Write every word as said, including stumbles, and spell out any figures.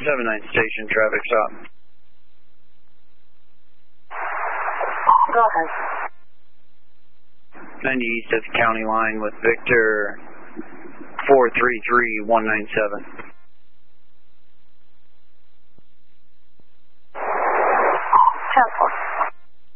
seven nine station, traffic stop. Go ahead. ninety east at the county line with Victor four three three one nine seven. Transport.